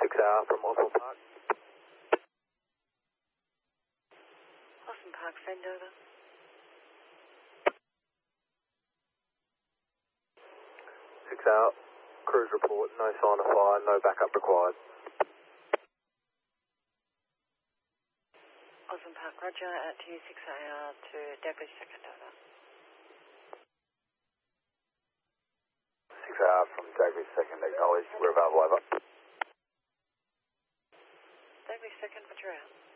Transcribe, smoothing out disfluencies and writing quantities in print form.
6R from Osborne Park. Osborne Park, send over. 6R, cruise report, no sign of fire, no backup required. Osborne Park, roger, out to you 6AR to Dagwood second over. 6R from Dagwood second, acknowledged, we're available, over. Dagwood second, roger out.